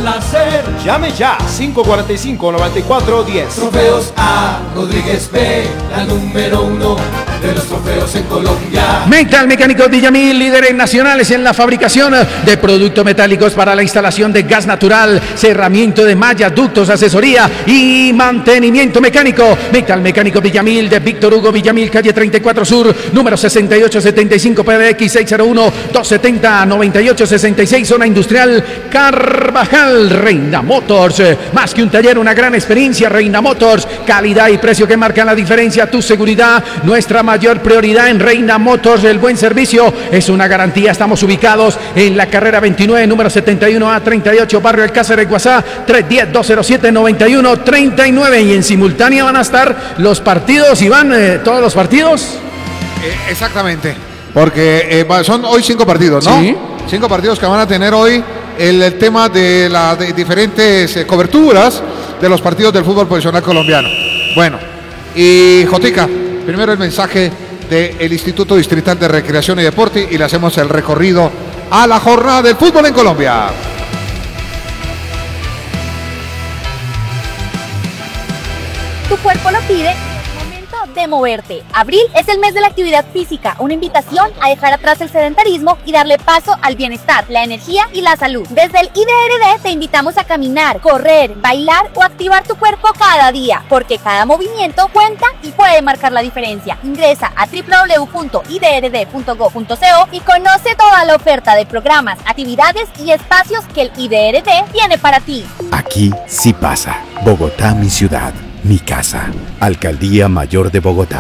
placer. Llame ya, 545-9410. Trofeos A. Rodríguez B, la número 1 de los trofeos en Colombia. Metal Mecánicos Villamil, líderes nacionales en la fabricación de productos metálicos para la instalación de gas natural, cerramiento de mallas, ductos, asesoría y mantenimiento mecánico. Metal Mecánicos Villamil de Víctor Hugo Villamil, calle 34 Sur, número 6875, PBX 601-270-9866, zona industrial Carvajal. Reina Motors, más que un taller, una gran experiencia. Reina Motors, calidad y precio que marcan la diferencia. Tu seguridad, nuestra mayor prioridad en Reina Motors. El buen servicio es una garantía. Estamos ubicados en la carrera 29, número 71A38, barrio Alcázar de Guasá, 310-207-9139. Y en simultánea van a estar los partidos, Iván, todos los partidos. Exactamente, porque son hoy 5 partidos, ¿no? Sí. 5 partidos que van a tener hoy el tema de las diferentes coberturas de los partidos del fútbol profesional colombiano. Bueno, y Jotica, primero el mensaje del Instituto Distrital de Recreación y Deporte y le hacemos el recorrido a la jornada del fútbol en Colombia. Tu cuerpo lo pide. De moverte. Abril es el mes de la actividad física, una invitación a dejar atrás el sedentarismo y darle paso al bienestar, la energía y la salud. Desde el IDRD te invitamos a caminar, correr, bailar o activar tu cuerpo cada día, porque cada movimiento cuenta y puede marcar la diferencia. Ingresa a www.idrd.go.co y conoce toda la oferta de programas, actividades y espacios que el IDRD tiene para ti. Aquí sí pasa. Bogotá, mi ciudad. Mi casa. Alcaldía Mayor de Bogotá.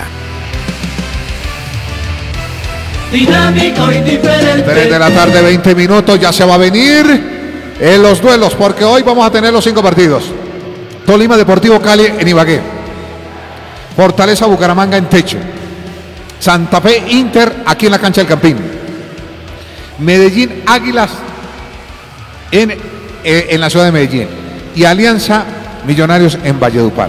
Dinámico y diferente. 3 de la tarde, 20 minutos. Ya se va a venir en los duelos, porque hoy vamos a tener los 5 partidos. Tolima Deportivo Cali en Ibagué. Fortaleza Bucaramanga en Techo. Santa Fe Inter aquí en la cancha del Campín. Medellín Águilas en la ciudad de Medellín. Y Alianza Millonarios en Valledupar.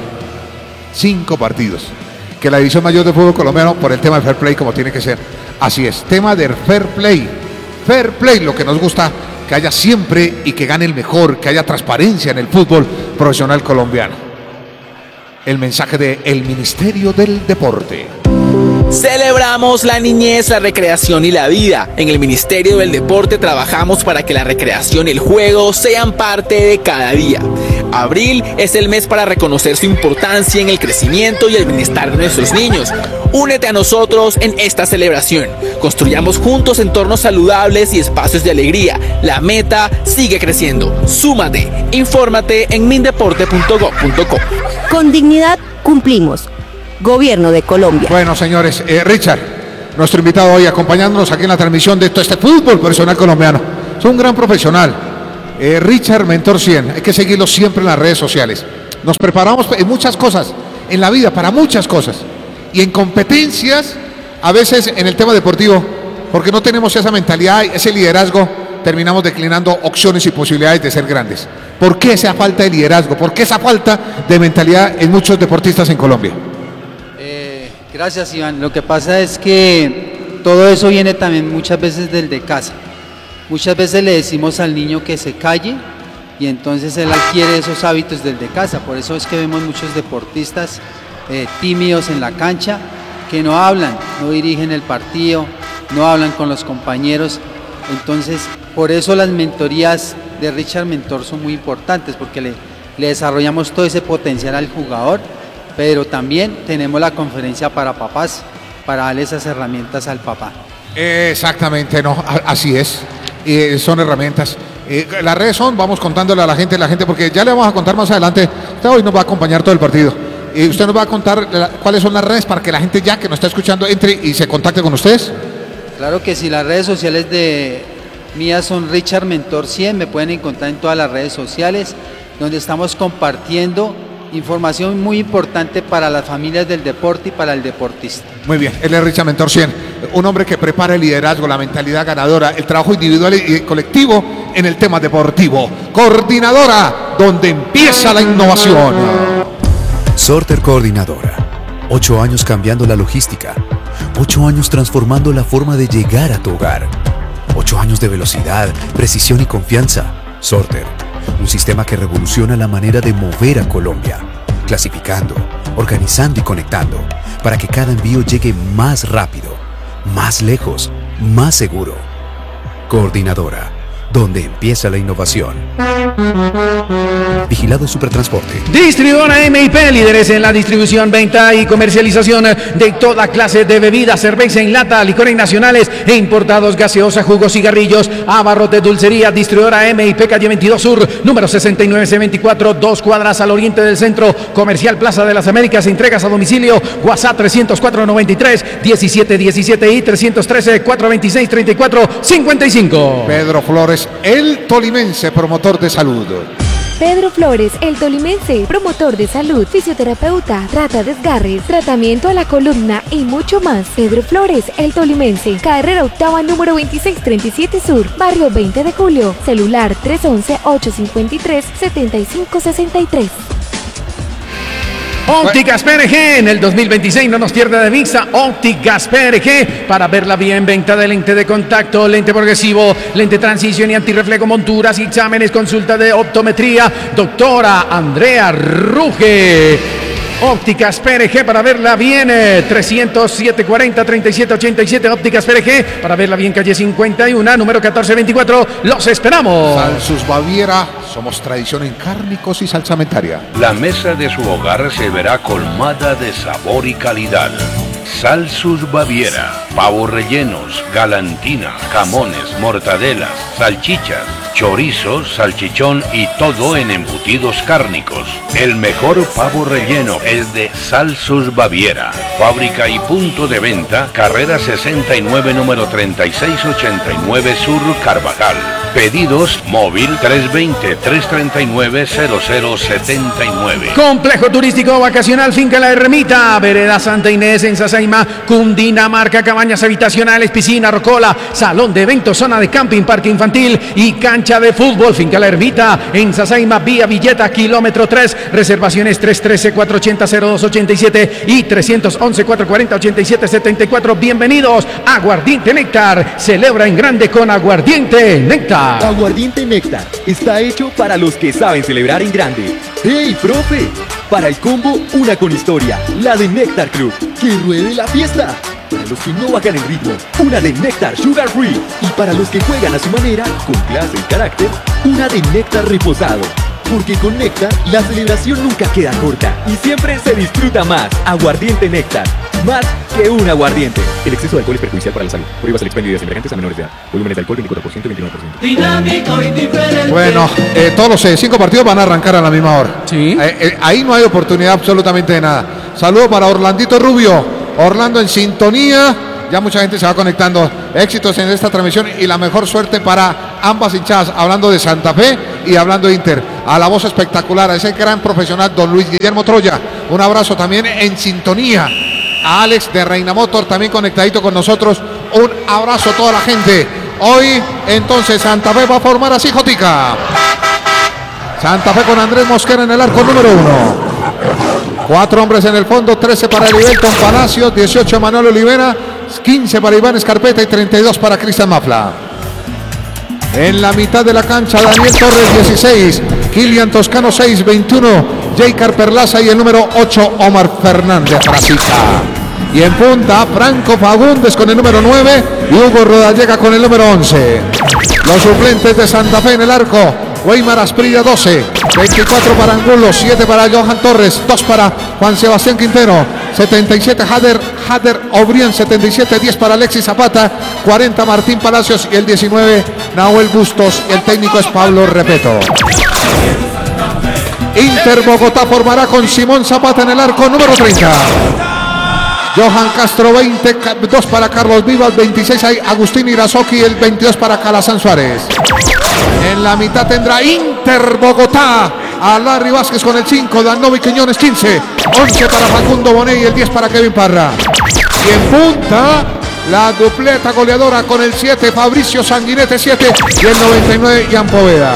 5 partidos. Que la división mayor de fútbol colombiano, por el tema del fair play, como tiene que ser. Así es, tema del fair play. Fair play, lo que nos gusta, que haya siempre y que gane el mejor, que haya transparencia en el fútbol profesional colombiano. El mensaje del Ministerio del Deporte. Celebramos la niñez, la recreación y la vida. En el Ministerio del Deporte trabajamos para que la recreación y el juego sean parte de cada día. Abril es el mes para reconocer su importancia en el crecimiento y el bienestar de nuestros niños. Únete a nosotros en esta celebración. Construyamos juntos entornos saludables y espacios de alegría. La meta sigue creciendo. Súmate. Infórmate en mindeporte.gov.co. Con dignidad cumplimos. Gobierno de Colombia. Bueno, señores, Richard, nuestro invitado hoy acompañándonos aquí en la transmisión de todo este fútbol profesional colombiano. Es un gran profesional. Richard Mentor 100, hay que seguirlo siempre en las redes sociales. Nos preparamos en muchas cosas, en la vida, para muchas cosas. Y en competencias, a veces en el tema deportivo, porque no tenemos esa mentalidad, ese liderazgo, terminamos declinando opciones y posibilidades de ser grandes. ¿Por qué esa falta de liderazgo? ¿Por qué esa falta de mentalidad en muchos deportistas en Colombia? Gracias, Iván. Lo que pasa es que todo eso viene también muchas veces del de casa. Muchas veces le decimos al niño que se calle y entonces él adquiere esos hábitos del de casa. Por eso es que vemos muchos deportistas tímidos en la cancha que no hablan, no dirigen el partido, no hablan con los compañeros. Entonces, por eso las mentorías de Richard Mentor son muy importantes, porque le desarrollamos todo ese potencial al jugador, pero también tenemos la conferencia para papás, para darle esas herramientas al papá. Exactamente, no, así es. Son herramientas. Las redes son, vamos contándole a la gente, porque ya le vamos a contar más adelante. Usted hoy nos va a acompañar todo el partido. Usted nos va a contar cuáles son las redes para que la gente ya que nos está escuchando entre y se contacte con ustedes. Claro que sí, las redes sociales de mías son Richard Mentor 100, me pueden encontrar en todas las redes sociales, donde estamos compartiendo información muy importante para las familias del deporte y para el deportista. Muy bien, él es Richard Mentor 100, un hombre que prepara el liderazgo, la mentalidad ganadora, el trabajo individual y colectivo en el tema deportivo. Coordinadora, donde empieza la innovación. Sorter Coordinadora. 8 años cambiando la logística. 8 años transformando la forma de llegar a tu hogar. 8 años de velocidad, precisión y confianza. Sorter. Un sistema que revoluciona la manera de mover a Colombia, clasificando, organizando y conectando, para que cada envío llegue más rápido, más lejos, más seguro. Coordinadora, donde empieza la innovación. Vigilado Supertransporte. Distribuidora MIP, líderes en la distribución, venta y comercialización de toda clase de bebidas, cerveza en lata, licores nacionales e importados, gaseosa, jugos, cigarrillos, abarrotes, dulcería. Distribuidora MIP, calle 22 Sur, número 69C24, 2 cuadras al oriente del Centro Comercial Plaza de las Américas. Entregas a domicilio, WhatsApp 304-93-1717 y 313-426-3455. Pedro Flores, el tolimense promotor de salud. Pedro Flores, el tolimense, promotor de salud, fisioterapeuta, trata desgarres, tratamiento a la columna y mucho más. Pedro Flores, el tolimense, carrera octava número 2637 Sur, barrio 20 de Julio, celular 311-853-7563. Ópticas PRG, en el 2026 no nos pierda de vista. Ópticas PRG, para verla bien, venta de lente de contacto, lente progresivo, lente transición y antirreflejo, monturas y exámenes, consulta de optometría. Doctora Andrea Ruge. Ópticas PRG, para verla bien, 307-40-3787, Ópticas PRG, para verla bien, calle 51, número 1424, los esperamos. Salsus Baviera, somos tradición en cárnicos y salsamentaria. La mesa de su hogar se verá colmada de sabor y calidad. Salsus Baviera, pavos rellenos, galantina, jamones, mortadelas, salchichas, chorizos, salchichón y todo en embutidos cárnicos. El mejor pavo relleno es de Salsus Baviera. Fábrica y punto de venta, carrera 69, número 3689 Sur, Carvajal. Pedidos móvil 320-339-0079. Complejo turístico vacacional Finca La Ermita, vereda Santa Inés en Sasaima, Cundinamarca, cabañas habitacionales, piscina, rocola, salón de eventos, zona de camping, parque infantil y cancha de fútbol. Finca La Ermita en Sasaima, vía Villeta, kilómetro 3, reservaciones 313-480-0287 y 311-440-8774. Bienvenidos a Aguardiente Néctar, celebra en grande con Aguardiente Néctar. Aguardiente Néctar está hecho para los que saben celebrar en grande. ¡Hey, profe! Para el combo, una con historia, la de Néctar Club, que ruede la fiesta. Para los que no bajan el ritmo, una de Néctar Sugar Free. Y para los que juegan a su manera, con clase y carácter, una de Néctar Reposado. Porque con Néctar, la celebración nunca queda corta y siempre se disfruta más. Aguardiente Néctar, más que un aguardiente. El exceso de alcohol es perjudicial para la salud. Prohíbas el expendio de embriagantes a menores de edad. Volúmenes de alcohol 24% y 29%. Dinámico y diferente. Bueno, todos los 5 partidos van a arrancar a la misma hora. Sí. Ahí no hay oportunidad absolutamente de nada. Saludos para Orlandito Rubio. Orlando en sintonía. Ya mucha gente se va conectando. Éxitos en esta transmisión y la mejor suerte para ambas hinchadas. Hablando de Santa Fe y hablando de Inter. A la voz espectacular, a ese gran profesional, don Luis Guillermo Troya. Un abrazo también en sintonía. A Alex de Reina Motor también conectadito con nosotros. Un abrazo a toda la gente. Hoy entonces Santa Fe va a formar así, Jotica. Santa Fe con Andrés Mosquera en el arco número 1. 4 hombres en el fondo, 13 para Elivelton Palacios, 18 Manuel Olivera, 15 para Iván Escarpeta y 32 para Cristian Mafla. En la mitad de la cancha, Daniel Torres 16, Kilian Toscano 6, 21, Jaycar Perlaza y el número 8, Omar Fernández Brasica. Y en punta, Franco Fagundes con el número 9 y Hugo Rodallega con el número 11. Los suplentes de Santa Fe en el arco, Weimar Asprilla 12, 24 para Angulo, 7 para Johan Torres, 2 para Juan Sebastián Quintero, 77 Hader Obrián, 77, 10 para Alexis Zapata, 40 Martín Palacios y el 19 Nahuel Bustos. El técnico es Pablo Repeto. Inter Bogotá formará con Simón Zapata en el arco número 30. Johan Castro 20, 2 para Carlos Vivas, 26 hay Agustín Irazoki y el 22 para Calazán Suárez. En la mitad tendrá Inter Bogotá a Larry Vázquez con el 5, Danovi Quiñones 15, 11 para Facundo Bonet y el 10 para Kevin Parra. Y en punta, la dupleta goleadora con el 7, Fabricio Sanguinete 7 y el 99, Ian Poveda.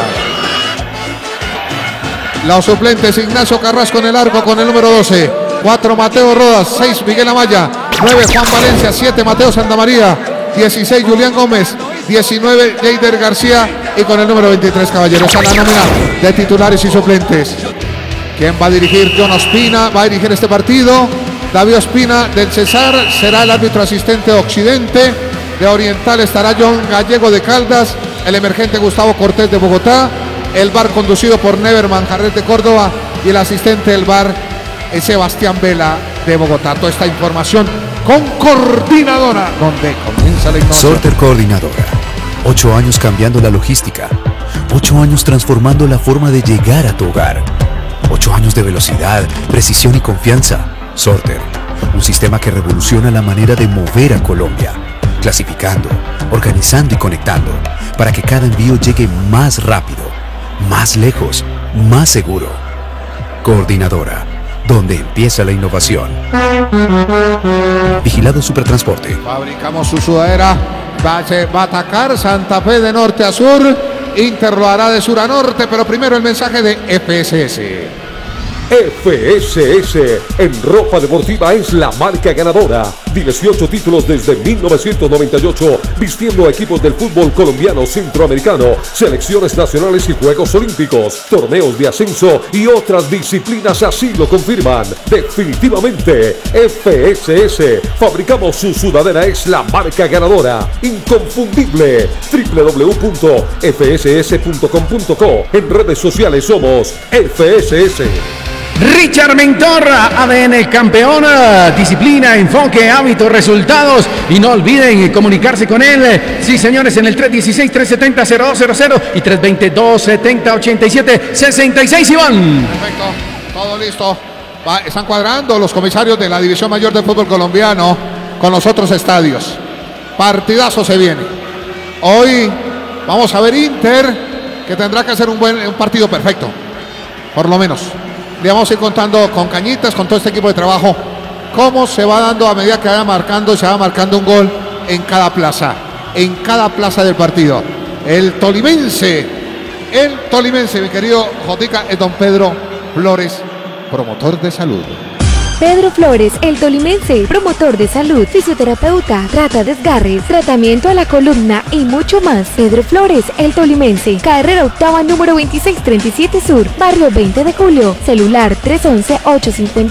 Los suplentes, Ignacio Carrasco en el arco con el número 12, 4 Mateo Rodas, 6 Miguel Amaya, 9 Juan Valencia, 7 Mateo Santamaría, 16 Julián Gómez, 19 Leider García y con el número 23, caballeros. A la nómina de titulares y suplentes. ¿Quién va a dirigir? John Ospina va a dirigir este partido. David Ospina del Cesar será el árbitro asistente de Occidente. De Oriental estará John Gallego de Caldas, el emergente Gustavo Cortés de Bogotá. El VAR conducido por Never Manjarret de Córdoba y el asistente del VAR es Sebastián Vela de Bogotá. Toda esta información con Coordinadora, donde comienza la innovación. Sorter Coordinadora. 8 años cambiando la logística. 8 años transformando la forma de llegar a tu hogar. 8 años de velocidad, precisión y confianza. Sorter, un sistema que revoluciona la manera de mover a Colombia. Clasificando, organizando y conectando, para que cada envío llegue más rápido, más lejos, más seguro. Coordinadora, donde empieza la innovación. Vigilado Supertransporte. Fabricamos su sudadera. Va a atacar Santa Fe de norte a sur. Inter lo hará de sur a norte, pero primero el mensaje de FSS. FSS en ropa deportiva es la marca ganadora. 18 títulos desde 1998, vistiendo a equipos del fútbol colombiano, centroamericano, selecciones nacionales y Juegos Olímpicos, torneos de ascenso y otras disciplinas así lo confirman. Definitivamente, FSS. Fabricamos su sudadera, es la marca ganadora. Inconfundible. www.fss.com.co. En redes sociales somos FSS. Richard Mentor, ADN campeón, disciplina, enfoque, hábitos, resultados. Y no olviden comunicarse con él. Sí, señores, en el 316-370-0200 y 322-70-87-66, Iván. Perfecto, todo listo. Están cuadrando los comisarios de la División Mayor de Fútbol Colombiano con los otros estadios. Partidazo se viene. Hoy vamos a ver Inter, que tendrá que hacer un partido perfecto, por lo menos. Le vamos a ir contando con Cañitas, con todo este equipo de trabajo, cómo se va dando a medida que se va marcando un gol en cada plaza del partido. El tolimense, mi querido Jotica, es don Pedro Flores, promotor de salud. Pedro Flores, el tolimense, promotor de salud, fisioterapeuta, trata desgarres, tratamiento a la columna y mucho más. Pedro Flores, el tolimense, carrera octava número 2637 Sur, barrio 20 de Julio, celular 311-850.